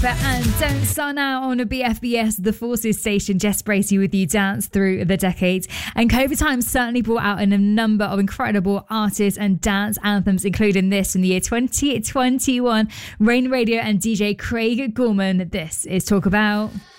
and Don't Start Now on a BFBS, the Forces station. Jess Bracey with you, dance through the decades. And COVID times certainly brought out a number of incredible artists and dance anthems, including this from the year 2021. Rain Radio and DJ Craig Gorman. This is Talk About.